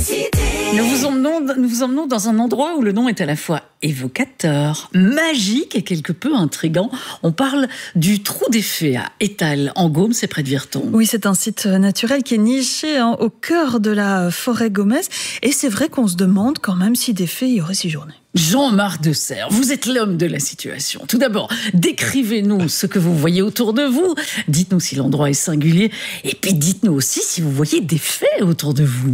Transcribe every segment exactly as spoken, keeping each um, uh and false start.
Nous vous, emmenons, nous vous emmenons dans un endroit où le nom est à la fois évocateur, magique et quelque peu intriguant. On parle du Trou des Fées à Étals, en Gaume, c'est près de Virton. Oui, c'est un site naturel qui est niché hein, au cœur de la forêt gaumaise. Et c'est vrai qu'on se demande quand même si des fées y auraient séjourné. Jean-Marc de Serres, vous êtes l'homme de la situation. Tout d'abord, décrivez-nous ce que vous voyez autour de vous. Dites-nous si l'endroit est singulier. Et puis dites-nous aussi si vous voyez des fées autour de vous.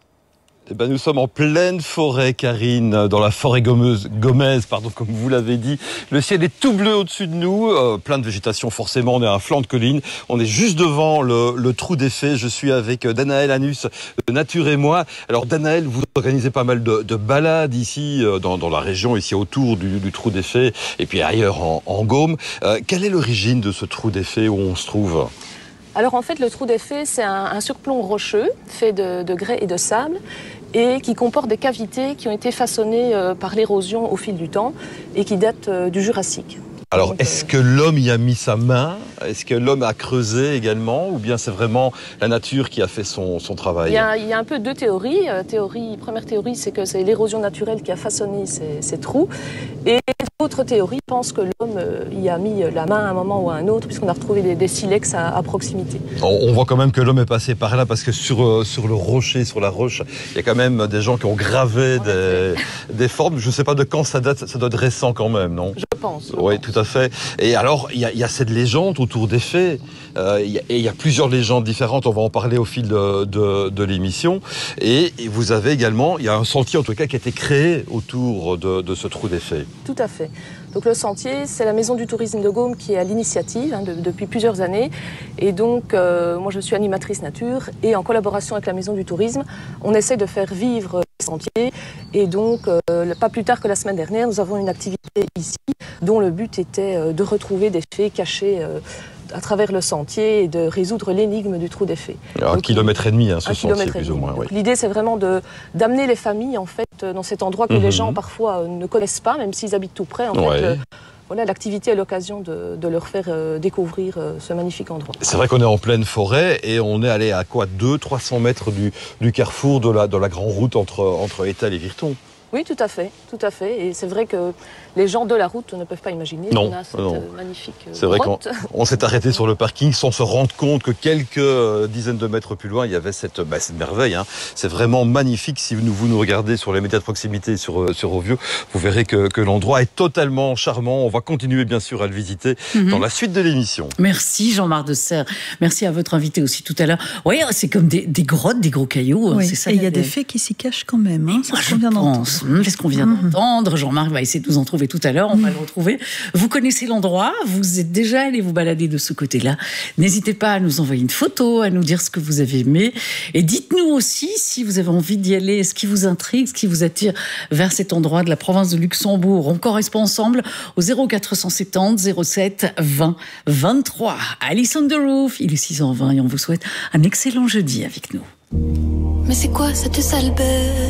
Eh ben, nous sommes en pleine forêt, Karine, dans la forêt gaumeuse, gaumaise, pardon, comme vous l'avez dit. Le ciel est tout bleu au-dessus de nous, euh, plein de végétation forcément, on est à un flanc de colline. On est juste devant le, le Trou des Fées. Je suis avec Danaël Anus de Nature et moi. Alors Danaël, vous organisez pas mal de, de balades ici, euh, dans, dans la région, ici autour du, du Trou des Fées, et puis ailleurs en, en Gaume. Euh, quelle est l'origine de ce Trou des Fées où on se trouve ? Alors en fait, le Trou des Fées, c'est un, un surplomb rocheux fait de, de grès et de sable et qui comporte des cavités qui ont été façonnées euh, par l'érosion au fil du temps et qui datent euh, du Jurassique. Alors, Donc, est-ce euh... que l'homme y a mis sa main ? Est-ce que l'homme a creusé également ? Ou bien c'est vraiment la nature qui a fait son, son travail ? il y, a, il y a un peu deux théories. Euh, théorie, première théorie, c'est que c'est l'érosion naturelle qui a façonné ces, ces trous. Et l'autre théorie pense que l'homme euh, y a mis la main à un moment ou à un autre, puisqu'on a retrouvé des, des silex à, à proximité. On, on voit quand même que l'homme est passé par là, parce que sur, euh, sur le rocher, sur la roche, il y a quand même des gens qui ont gravé des, des formes. Je ne sais pas de quand ça date, ça doit être récent quand même, non ? Je pense. Oui, tout à fait. Et alors, il y a, il y a cette légende autour des fées. Euh, il y a, et il y a plusieurs légendes différentes. On va en parler au fil de, de, de l'émission. Et, et vous avez également, il y a un sentier en tout cas qui a été créé autour de, de ce Trou des Fées. Tout à fait. Donc le sentier, c'est la Maison du Tourisme de Gaume qui est à l'initiative hein, de, depuis plusieurs années. Et donc, euh, moi je suis animatrice nature et en collaboration avec la Maison du Tourisme, on essaie de faire vivre le sentier. Et donc, euh, pas plus tard que la semaine dernière, nous avons une activité ici dont le but était euh, de retrouver des fées cachées euh, à travers le sentier et de résoudre l'énigme du Trou des Fées. Alors, un donc, kilomètre et demi, hein, ce un sentier, kilomètre plus ou moins. Oui. L'idée, c'est vraiment de, d'amener les familles en fait, dans cet endroit que mmh. les gens parfois ne connaissent pas, même s'ils habitent tout près. En ouais. fait, euh, voilà, l'activité est l'occasion de, de leur faire euh, découvrir euh, ce magnifique endroit. C'est vrai qu'on est en pleine forêt et on est allé à quoi deux cents à trois cents mètres du, du carrefour de la, de la grande route entre, entre Étals et Virton. Oui, tout à fait, tout à fait. Et c'est vrai que les gens de la route ne peuvent pas imaginer non, qu'on a cette non. euh, magnifique euh, C'est vrai grotte. qu'on on s'est arrêté sur le parking sans se rendre compte que quelques euh, dizaines de mètres plus loin, il y avait cette, bah, cette merveille. Hein. C'est vraiment magnifique. Si vous, vous nous regardez sur les médias de proximité sur, sur Rovio, vous verrez que, que l'endroit est totalement charmant. On va continuer bien sûr à le visiter mm-hmm. dans la suite de l'émission. Merci Jean-Marc de Serres. Merci à votre invité aussi tout à l'heure. Oui, c'est comme des, des grottes, des gros cailloux. Oui. C'est ça, et il y a des fées qui s'y cachent quand même. Hein. C'est ce qu'on vient d'entendre. C'est ce qu'on vient d'entendre. Jean-Marc va essayer de nous en trouver tout à l'heure. On va le retrouver. Vous connaissez l'endroit. Vous êtes déjà allé vous balader de ce côté-là. N'hésitez pas à nous envoyer une photo, à nous dire ce que vous avez aimé. Et dites-nous aussi si vous avez envie d'y aller, ce qui vous intrigue, ce qui vous attire vers cet endroit de la province de Luxembourg. On correspond ensemble au zéro quatre cent soixante-dix zéro sept vingt vingt-trois. Alice on the Roof. Il est six heures vingt et on vous souhaite un excellent jeudi avec nous. Mais c'est quoi cette sale bête ?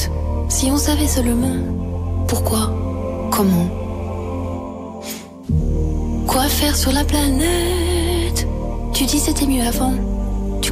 Si on savait seulement pourquoi, comment, quoi faire sur la planète. Tu dis c'était mieux avant, tu crois ?